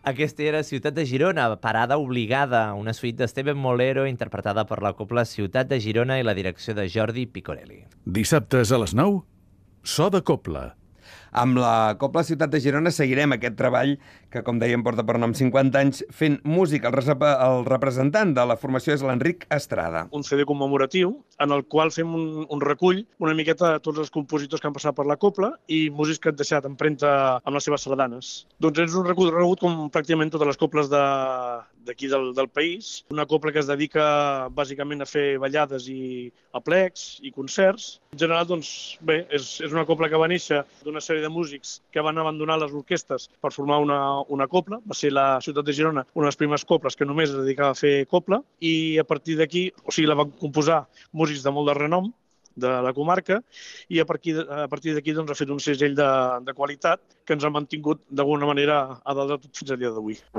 Aquesta era Ciutat de Girona, parada obligada, una suite d'Esteban Molero interpretada per la Cobla Ciutat de Girona i la direcció de Jordi Picorelli. Dissabtes a les 9, So de Cobla. Amb la Cobla Ciutat de Girona seguirem aquest treball que, com dèiem, porta per nom 50 anys fent música. El representant de la formació és l'Enric Estrada. Un CD commemoratiu en el qual fem un recull una miqueta de tots els compositors que han passat per la Cobla i músics que han deixat empremta amb les seves sardanes. Doncs és un recorregut com pràcticament totes les coples d'aquí del país. Una copla que es dedica bàsicament a fer ballades i aplecs i concerts. En general, doncs, bé, és una copla que va néixer d'una sèrie de músics que van abandonar les orquestres per formar una copla. Va ser la Ciutat de Girona una de les primeres coples que només es dedicava a fer copla i a partir d'aquí, la van composar músics de molt de renom de la comarca i a partir d'aquí doncs, ha fet un segell de qualitat que ens ha mantingut d'alguna manera a dalt de tot fins al dia d'avui.